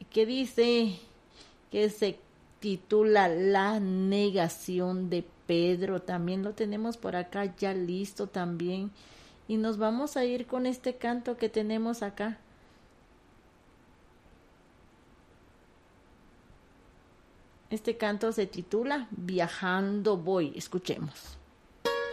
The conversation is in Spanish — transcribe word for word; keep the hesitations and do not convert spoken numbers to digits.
que dice que se titula La negación de Pedro. También lo tenemos por acá ya listo también. Y nos vamos a ir con este canto que tenemos acá. Este canto se titula Viajando voy. Escuchemos.